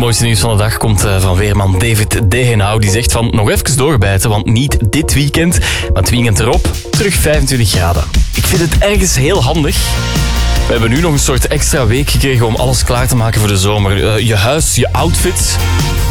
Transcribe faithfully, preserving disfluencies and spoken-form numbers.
mooiste nieuws van de dag komt van weerman David Degenau. Die zegt van nog even doorbijten, want niet dit weekend, maar het weekend erop terug vijfentwintig graden. Ik vind het ergens heel handig. We hebben nu nog een soort extra week gekregen om alles klaar te maken voor de zomer. Uh, je huis, je outfit,